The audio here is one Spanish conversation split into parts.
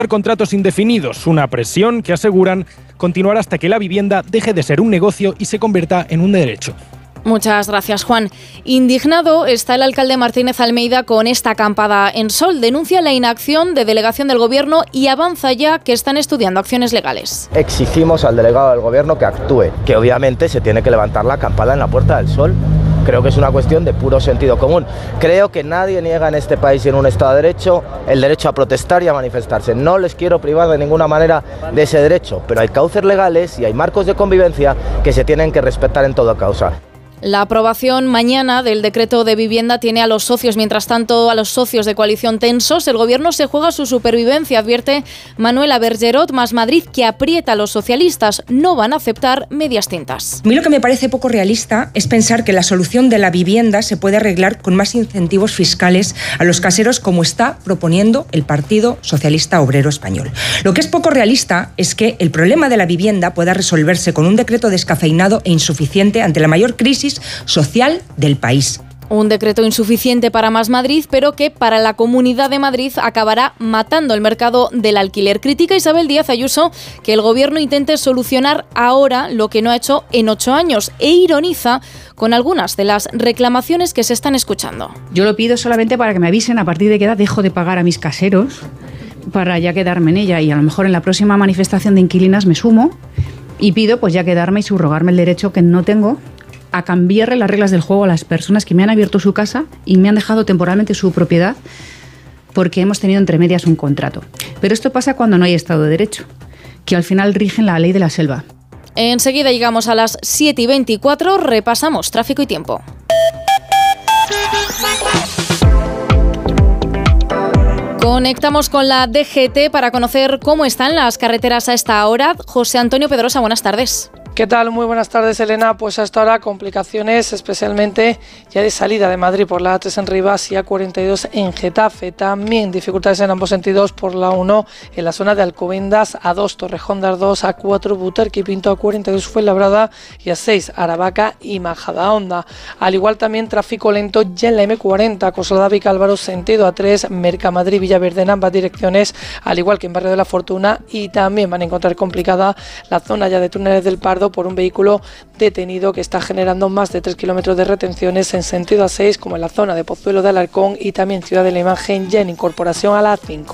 contratos indefinidos, una presión que aseguran continuará hasta que la vivienda deje de ser un negocio y se convierta en un derecho. Muchas gracias, Juan. Indignado está el alcalde Martínez Almeida con esta acampada en Sol. Denuncia la inacción de delegación del Gobierno y avanza ya que están estudiando acciones legales. Exigimos al delegado del Gobierno que actúe, que obviamente se tiene que levantar la acampada en la Puerta del Sol. Creo que es una cuestión de puro sentido común. Creo que nadie niega en este país y en un Estado de Derecho el derecho a protestar y a manifestarse. No les quiero privar de ninguna manera de ese derecho, pero hay cauces legales y hay marcos de convivencia que se tienen que respetar en toda causa. La aprobación mañana del decreto de vivienda tiene a los socios, mientras tanto, a los socios de coalición tensos. El Gobierno se juega su supervivencia, advierte Manuela Bergerot, Más Madrid, que aprieta a los socialistas. No van a aceptar medias tintas. A mí lo que me parece poco realista es pensar que la solución de la vivienda se puede arreglar con más incentivos fiscales a los caseros, como está proponiendo el Partido Socialista Obrero Español. Lo que es poco realista es que el problema de la vivienda pueda resolverse con un decreto descafeinado e insuficiente ante la mayor crisis social del país. Un decreto insuficiente para Más Madrid, pero que para la Comunidad de Madrid acabará matando el mercado del alquiler. Critica Isabel Díaz Ayuso que el Gobierno intente solucionar ahora lo que no ha hecho en 8 años e ironiza con algunas de las reclamaciones que se están escuchando. Yo lo pido solamente para que me avisen a partir de qué edad dejo de pagar a mis caseros para ya quedarme en ella, y a lo mejor en la próxima manifestación de inquilinas me sumo y pido pues ya quedarme y subrogarme el derecho que no tengo a cambiarle las reglas del juego a las personas que me han abierto su casa y me han dejado temporalmente su propiedad porque hemos tenido entre medias un contrato. Pero esto pasa cuando no hay Estado de Derecho, que al final rigen la ley de la selva. Enseguida llegamos a las 7:24, repasamos tráfico y tiempo. Conectamos con la DGT para conocer cómo están las carreteras a esta hora. José Antonio Pedrosa, buenas tardes. ¿Qué tal? Muy buenas tardes, Elena. Pues hasta ahora complicaciones, especialmente ya de salida de Madrid por la A3 en Rivas y A42 en Getafe. También dificultades en ambos sentidos por la 1 en la zona de Alcobendas, A2 Torrejón de Ardoz, A4 Butarque y Pinto, A42 Fuenlabrada y A6 Aravaca y Majadahonda. Al igual también tráfico lento ya en la M40, Coslada Vicálvaro sentido A3, Mercamadrid Villaverde en ambas direcciones, al igual que en Barrio de la Fortuna, y también van a encontrar complicada la zona ya de Túneles del Pardo por un vehículo detenido que está generando más de 3 kilómetros de retenciones en sentido A6, como en la zona de Pozuelo de Alarcón y también Ciudad de la Imagen, ya en incorporación a la A5.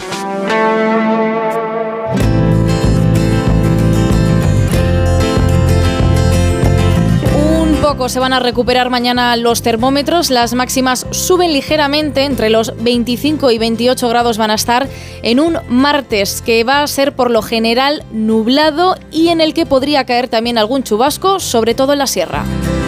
Poco se van a recuperar mañana los termómetros, las máximas suben ligeramente, entre los 25 y 28 grados van a estar en un martes que va a ser por lo general nublado y en el que podría caer también algún chubasco, sobre todo en la sierra.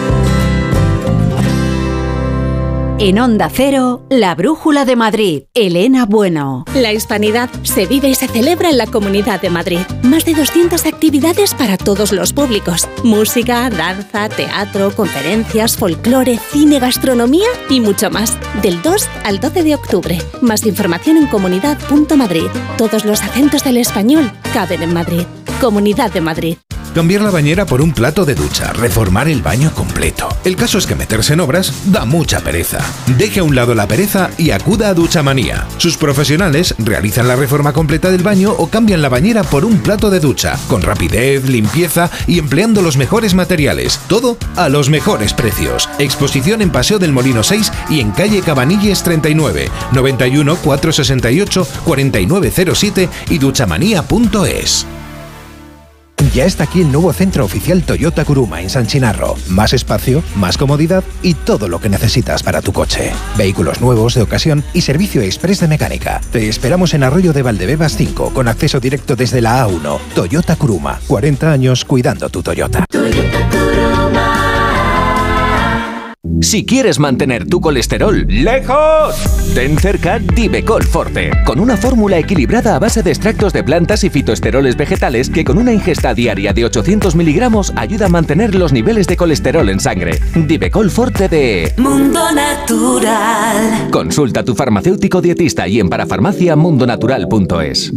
En Onda Cero, la Brújula de Madrid, Elena Bueno. La hispanidad se vive y se celebra en la Comunidad de Madrid. Más de 200 actividades para todos los públicos. Música, danza, teatro, conferencias, folclore, cine, gastronomía y mucho más. Del 2 al 12 de octubre. Más información en comunidad.madrid. Todos los acentos del español caben en Madrid. Comunidad de Madrid. Cambiar la bañera por un plato de ducha, reformar el baño completo. El caso es que meterse en obras da mucha pereza. Deje a un lado la pereza y acuda a Duchamanía. Sus profesionales realizan la reforma completa del baño o cambian la bañera por un plato de ducha, con rapidez, limpieza y empleando los mejores materiales. Todo a los mejores precios. Exposición en Paseo del Molino 6 y en calle Cabanilles 39, 91 468 4907 y duchamanía.es. Ya está aquí el nuevo centro oficial Toyota Kuruma en San Chinarro. Más espacio, más comodidad y todo lo que necesitas para tu coche. Vehículos nuevos, de ocasión y servicio express de mecánica. Te esperamos en Arroyo de Valdebebas 5, con acceso directo desde la A1. Toyota Kuruma, 40 años cuidando tu Toyota. Toyota Kuruma. Si quieres mantener tu colesterol lejos, ten cerca Divecol Forte, con una fórmula equilibrada a base de extractos de plantas y fitoesteroles vegetales que con una ingesta diaria de 800 miligramos ayuda a mantener los niveles de colesterol en sangre. Divecol Forte de Mundo Natural. Consulta a tu farmacéutico dietista y en parafarmacia mundonatural.es.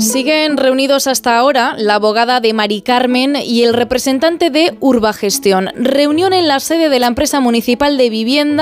Siguen reunidos hasta ahora la abogada de Mari Carmen y el representante de Urbagestión. Reunión en la sede de la empresa municipal de vivienda